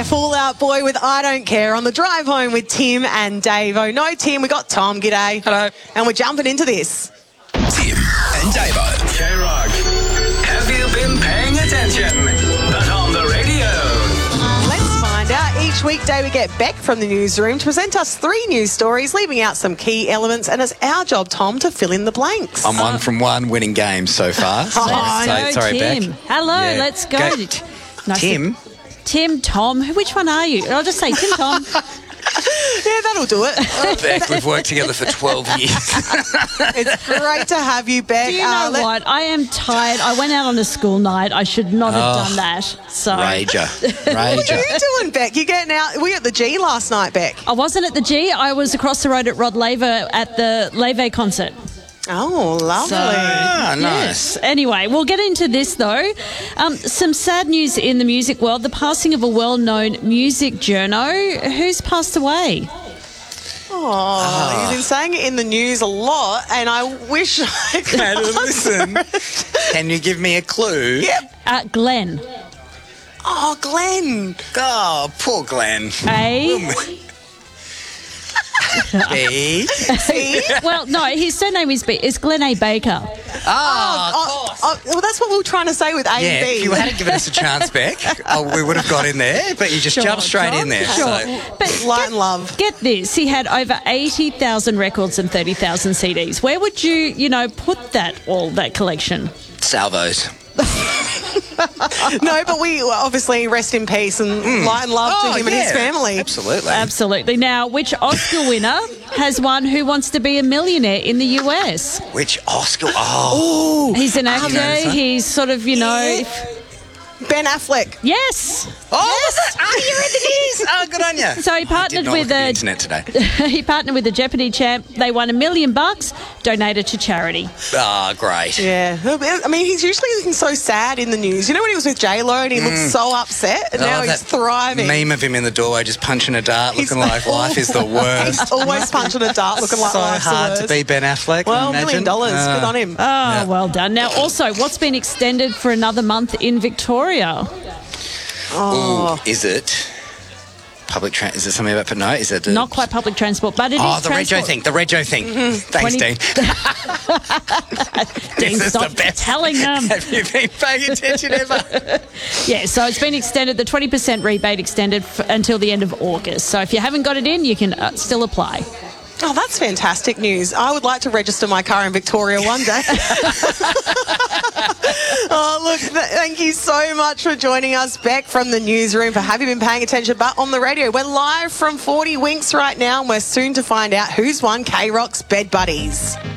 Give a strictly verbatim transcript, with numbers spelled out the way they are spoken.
Fall Out Boy with I Don't Care on the drive home with Tim and Dave. Oh, no, Tim, we got Tom. G'day. Hello. And we're jumping into this. Tim and Davo. K-Rock, have you been paying attention? But on the radio. Let's find out. Each weekday we get Beck from the newsroom to present us three news stories, leaving out some key elements, and it's our job, Tom, to fill in the blanks. I'm one from one winning games so far. So, Let's so- go, sorry, Tim. Beck. Hello, Yeah. let's go. Go. Nice to- Tim? Tim, Tom. Who- Which one are you? I'll just say Tim, Tom. Yeah, that'll do it. Beck, we've worked together for twelve years. It's great to have you, Beck. Do you know Uh, let- what? I am tired. I went out on a school night. I should not have Oh. done that. So Rager. What are Rager. you doing, Beck? You getting out? We were at the G last night, Beck. I wasn't at the G. I was across the road at Rod Laver at the Leve concert. Oh, lovely. So, Ah, yes. nice. Anyway, we'll get into this though. Um, some sad news in the music world. The passing of a well-known music journo. Who's passed away? Oh, you've been saying it in the news a lot, and I wish I could Hey, listen. Can you give me a clue? Yep. Uh, Glenn. Oh, Glenn. Oh, poor Glenn. A. B. See? Well, no, his surname is B. It's Glenn A. Baker. Ah, Oh, oh, well, that's what we were trying to say with A yeah, and B. if you hadn't given us a chance, Beck, oh, we would have got in there, but you just jumped straight Tom, in there. sure. So. But Light and love. get this, he had over eighty thousand records and thirty thousand C Ds. Where would you, you know, put that, all that collection? Salvos. No, but we obviously rest in peace and light and love Oh, to him and yeah, his family. Absolutely. Absolutely. Now, which Oscar winner has won Who Wants to Be a Millionaire in the U S? Which Oscar? Oh. He's an actor. notice that? He's sort of, you know... Yeah. Ben Affleck. Yes. Oh, yes. Ah, you're in the news. Oh, good on you. So he I partnered did not with look at the a internet today. he partnered with a Jeopardy champ. They won a million bucks, donated to charity. Ah, great. Yeah. I mean, he's usually looking so sad in the news. You know when he was with J-Lo and he looked so upset, and Oh, now he's that thriving. Meme of him in the doorway just punching a dart, He's looking like life is the worst. He's always punching a dart, looking like so life's the hard worst. to be Ben Affleck. Well, a imagine. million dollars. Uh, Good on him. Oh, well done. Now, also, what's been extended for another month in Victoria? Oh. Ooh, is it public transport? Is it something about, but no, is it? A, Not quite public transport, but it is Oh, the transport. Rego thing. The Rego thing. Thanks, twenty Dean. Dean, This is stop the best. telling them. Have you been paying attention ever? Yeah, so it's been extended, the twenty percent rebate extended f- until the end of August. So if you haven't got it in, you can uh, still apply. Oh, that's fantastic news. I would like to register my car in Victoria one day. Oh, look, th- thank you so much for joining us, Beck, from the newsroom, for Have You Been Paying Attention, but on the radio. We're live from forty Winks right now, and we're soon to find out who's won K-Rock's Bed Buddies.